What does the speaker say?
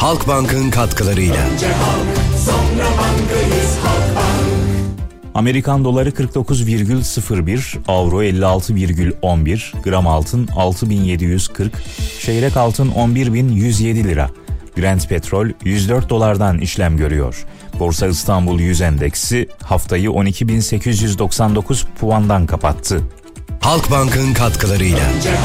Halkbank'ın katkılarıyla. Önce halk, sonra bankayız Halkbank. Amerikan doları 49,01, avro 56,11, gram altın 6740, çeyrek altın 11.107 lira. Brent petrol 104 dolardan işlem görüyor. Borsa İstanbul 100 endeksi haftayı 12.899 puandan kapattı. Halkbank'ın katkılarıyla.